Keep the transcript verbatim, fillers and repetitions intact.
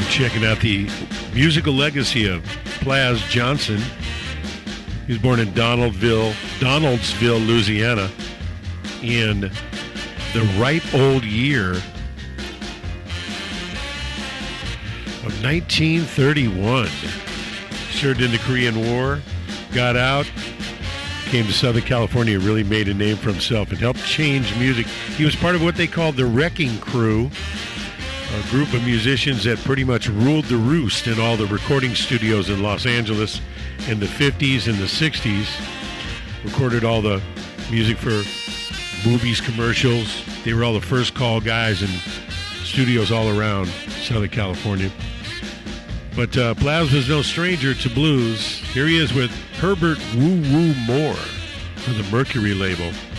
Checking out the musical legacy of Plas Johnson. He was born in Donaldville, Donaldsville, Louisiana, in the ripe old year of nineteen thirty-one. Served in the Korean War, got out, came to Southern California, really made a name for himself and helped change music. He was part of what they called the Wrecking Crew, a group of musicians that pretty much ruled the roost in all the recording studios in Los Angeles in the fifties and the sixties. Recorded all the music for movies, commercials. They were all the first call guys in studios all around Southern California. But uh, Plas was no stranger to blues. Here he is with Herbert Woo Woo Moore for the Mercury label.